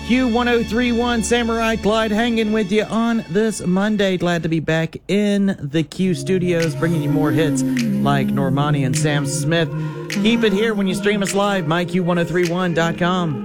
Q1031 Samurai Clyde hanging with you on this Monday. Glad to be back in the Q studios, bringing you more hits like Normani and Sam Smith. Keep it here when you stream us live, myq1031.com.